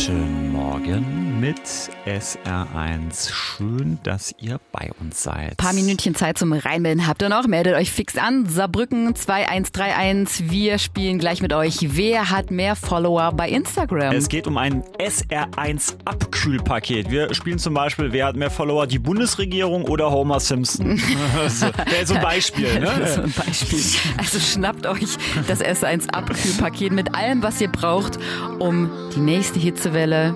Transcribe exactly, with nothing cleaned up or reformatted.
Guten Morgen mit S R eins. Schön, dass ihr bei uns seid. Ein paar Minütchen Zeit zum Reinmelden habt ihr noch. Meldet euch fix an. Saarbrücken zwei eins drei eins. Wir spielen gleich mit euch. Wer hat mehr Follower bei Instagram? Es geht um ein S R eins Abkühlpaket. Wir spielen zum Beispiel, wer hat mehr Follower, die Bundesregierung oder Homer Simpson? Also, wäre so ein Beispiel, ne? Das ist so ein Beispiel. Also schnappt euch das S R eins Abkühlpaket mit allem, was ihr braucht, um die nächste Hitzewelle